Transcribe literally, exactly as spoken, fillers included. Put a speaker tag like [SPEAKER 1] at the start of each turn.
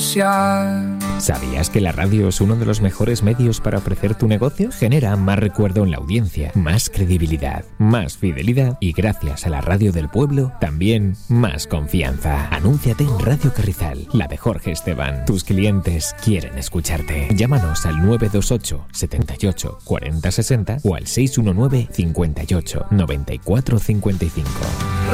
[SPEAKER 1] anunciar.
[SPEAKER 2] ¿Sabías que la radio es uno de los mejores medios para ofrecer tu negocio? Genera más recuerdo en la audiencia, más credibilidad, más fidelidad y gracias a la radio del pueblo, también más confianza. Anúnciate en Radio Carrizal, la de Jorge Esteban. Tus clientes quieren escucharte. Llámanos al nueve dos ocho, setenta y ocho, cuarenta sesenta o al seis uno nueve, cincuenta y ocho, noventa y cuatro cincuenta y cinco.